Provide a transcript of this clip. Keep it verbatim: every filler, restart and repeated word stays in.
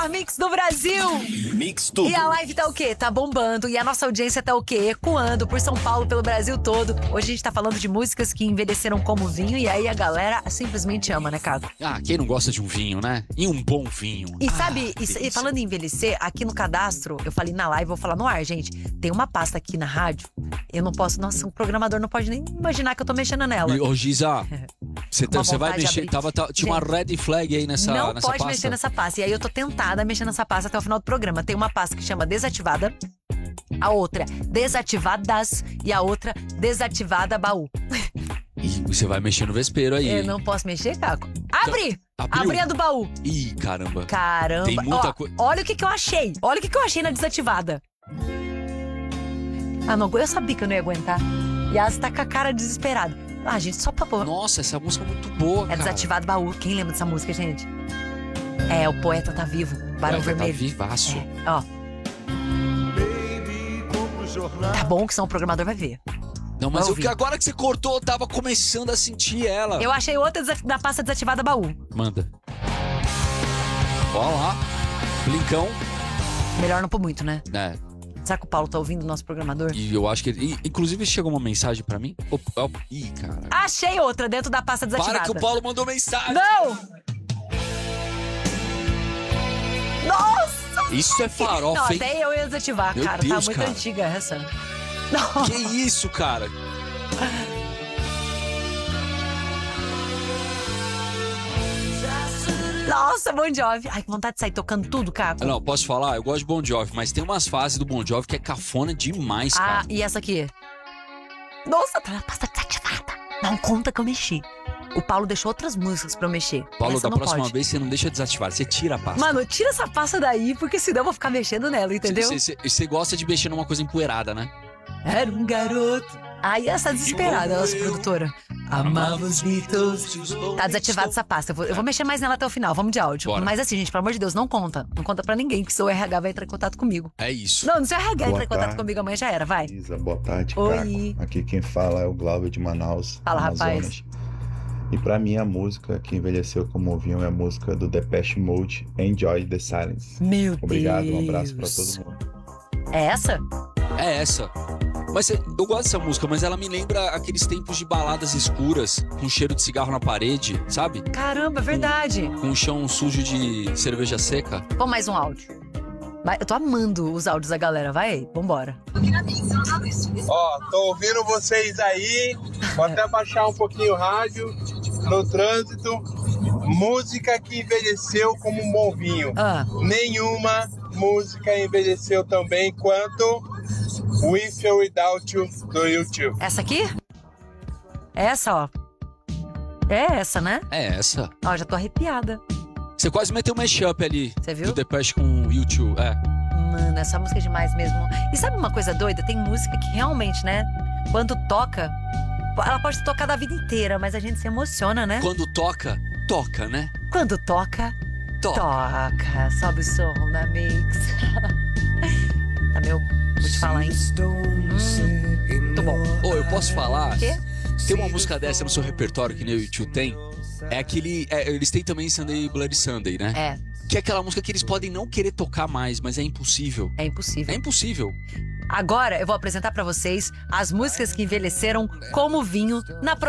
melhor mix do Brasil. Mix tudo. E a live tá o quê? Tá bombando. E a nossa audiência tá o quê? Ecoando por São Paulo, pelo Brasil todo. Hoje a gente tá falando de músicas que envelheceram como vinho. E aí a galera simplesmente ama, né, Caco? Ah, quem não gosta de um vinho, né? E um bom vinho. E ah, sabe, e, e falando em envelhecer, aqui no cadastro, eu falei na live, vou falar no ar, gente. Tem uma pasta aqui na rádio. Eu não posso, nossa, um programador não pode nem imaginar que eu tô mexendo nela. E, ô, Giza, você tá, vai vontade de mexer. abrir. Tava, tá- tinha uma Gente, red flag aí nessa, não nessa pode pasta. mexer nessa pasta. E aí eu tô tentada a mexer nessa pasta até o final do programa. Tem uma pasta que chama desativada, a outra desativadas e a outra desativada baú. E você vai mexer no vespeiro aí. Eu hein? não posso mexer, Caco. Abre! Abriu. Abri a do baú. Ih, caramba. Caramba. Tem muita Ó, coi- olha o que, que eu achei. Olha o que, que eu achei na desativada. Ah, não, eu sabia que eu não ia aguentar. E ela tá com a cara desesperada. Ah, gente, só pra pôr. Nossa, essa música é muito boa, É cara. desativado baú. Quem lembra dessa música, gente? É, o poeta tá vivo. Barão Ela Vermelho. Tá vivaço. É, ó. Tá bom que senão o programador vai ver. Não, mas Vai eu, ouvir. que agora que você cortou, eu tava começando a sentir ela. Eu achei outra desa- da pasta desativada baú. Manda. Ó lá. Blincão. Melhor não pôr muito, né? É, Será que o Paulo tá ouvindo o nosso programador? e eu acho que ele... e, inclusive, chegou uma mensagem pra mim. Op, op, ih, cara. Achei outra dentro da pasta desativada. Para que o Paulo mandou mensagem. Não! Nossa! Isso é farofa, Não, hein? até eu ia desativar, Meu cara. Deus, tá muito cara. antiga essa. Não. Que isso, cara? Nossa, Bon Jovi. Ai, que vontade de sair tocando tudo, Caco. Não, posso falar? Eu gosto de Bon Jovi, mas tem umas fases do Bon Jovi que é cafona demais, Ah, cara. e essa aqui? Nossa, tá na pasta desativada. Não conta que eu mexi. O Paulo deixou outras músicas pra eu mexer. Paulo, Essa da não próxima pode. vez você não deixa desativar, você tira a pasta. Mano, tira essa pasta daí, porque senão eu vou ficar mexendo nela, entendeu? Você- você- Você gosta de mexer numa coisa empoeirada, né? Era um garoto. Aí essa desesperada, nossa produtora. Amava os Beatles. Tá desativada essa pasta. Eu vou, eu vou mexer mais nela até o final. Vamos de áudio. Bora. Mas assim, gente, pelo amor de Deus, não conta. Não conta pra ninguém, que seu R H vai entrar em contato comigo. É isso. Não, não se o R H Boa entrar em contato tarde. comigo amanhã já era, vai. Isa, boa tarde, Oi. Caco. Aqui quem fala é o Glauber de Manaus, Fala, Amazonas. E pra mim a música que envelheceu como vinho é a música do Depeche Mode, Enjoy the Silence. Meu Obrigado, Deus. um abraço pra todo mundo. É essa? É essa. Mas é- eu gosto dessa música, mas ela me lembra aqueles tempos de baladas escuras, com cheiro de cigarro na parede, sabe? Caramba, é verdade. Com o chão sujo de cerveja seca. Vamos mais um áudio. Vai, eu tô amando os áudios da galera. Vai aí, vambora. Ó, tô ouvindo vocês aí, vou até baixar um pouquinho o rádio no trânsito. Música que envelheceu como um bom vinho. Ah, Nenhuma música envelheceu tão bem quanto With or Without You do YouTube. essa aqui? Essa, ó. É essa, né? É essa. Ó, já tô arrepiada. Você quase meteu um mashup ali. Você viu? Do Depeche com o U dois. É. Mano, essa música é demais mesmo. E sabe uma coisa doida? Tem música que realmente, né? Quando toca, ela pode ser tocada a vida inteira, mas a gente se emociona, né? Quando toca, toca, né? Quando toca, Toca. toca. Sobe o som na mix. Tá meu, vou te falar, hein? Hum, muito bom. Ô, eu posso falar? Quê? Tem uma música dessa no seu repertório que nem o U dois tem? É aquele... é, eles têm também Sunday Bloody Sunday, né? É, Que é aquela música que eles podem não querer tocar mais, mas é impossível. é impossível. É impossível. Agora eu vou apresentar pra vocês as músicas que envelheceram como vinho na